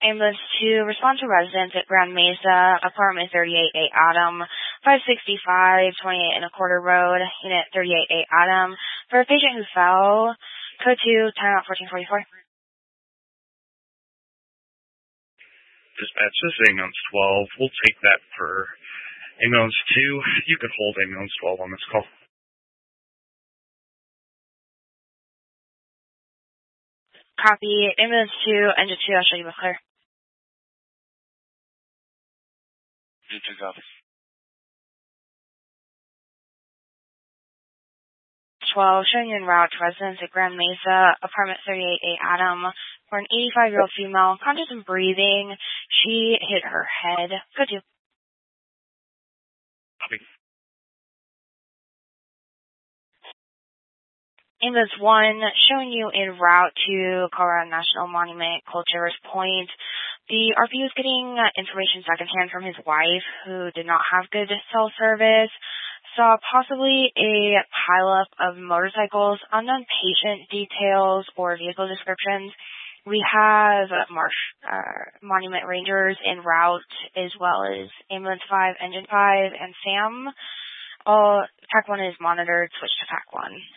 Ambulance 2, respond to residents at Grand Mesa, apartment 38A Adam, 565, 28 and a quarter road, unit 38A Adam, for a patient who fell. Code 2, timeout 1444. Dispatch, this is ambulance 12. We'll take that for ambulance 2. You can hold ambulance 12 on this call. Copy. Ambulance 2, engine 2, I'll show you clear. You 2 copy. 12, showing you en route to residents at Grand Mesa, apartment 38A Adam, for an 85-year-old female, conscious and breathing. She hit her head. Code 2. Copy. Ambulance 1, showing you en route to Colorado National Monument, Cultures Point. The RPU is getting information secondhand from his wife, who did not have good cell service. Saw possibly a pileup of motorcycles, unknown patient details or vehicle descriptions. We have Monument Rangers en route, as well as Ambulance 5, Engine 5, and SAM. All TAC 1 is monitored. Switch to TAC 1.